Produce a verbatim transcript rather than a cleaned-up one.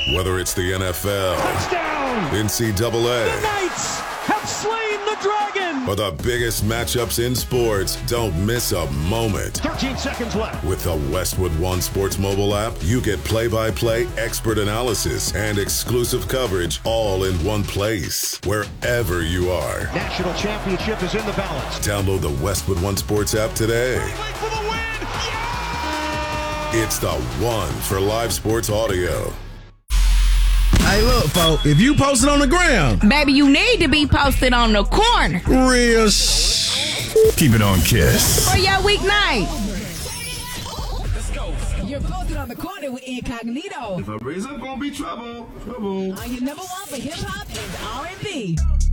Whether it's the N F L, touchdown, N C double A, the Knights have slain the dragon, or the biggest matchups in sports, don't miss a moment. thirteen seconds left. With the Westwood One Sports mobile app, you get play-by-play expert analysis and exclusive coverage all in one place, wherever you are. National championship is in the balance. Download the Westwood One Sports app today. For the win. Yeah! It's the one for live sports audio. Hey, look, folks, if you post it on the ground, baby, you need to be posted on the corner. Real sh. Keep it on Kiss. For your weeknight. You're posted on the corner with Incognito. If I raise up, gonna be trouble. Trouble. On your number one for hip hop and R and B.